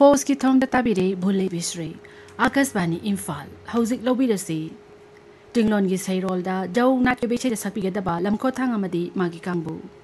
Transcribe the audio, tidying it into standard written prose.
force की थोंग ताबीरे भूले बिस्रे आकाशवाणी इम्फाल हौजिक लौबीरसी टिंगलोन की सैरोल दा जौ नाट्य बेचे सकपीगदबा लमखो थांग अमदी मागी कांगबू